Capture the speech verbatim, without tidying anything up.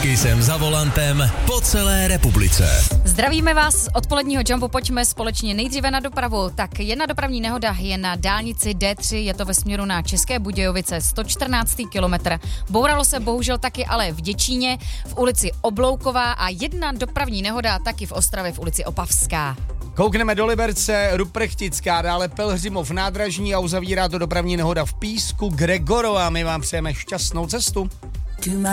Kisem za volantem po celé republice. Zdravíme vás z odpoledního jumpu, pojďme společně nejdříve na dopravu. Tak jedna dopravní nehoda je na dálnici D tři, je to ve směru na České Budějovice, sto čtrnáctý kilometr. Bouralo se bohužel taky ale v Děčíně, v ulici Oblouková a jedna dopravní nehoda taky v Ostravě v ulici Opavská. Koukneme do Liberce, Ruprchtická, dále Pelhřimov nádražní a uzavírá to dopravní nehoda v Písku Gregorova. My vám přejeme šťastnou cestu.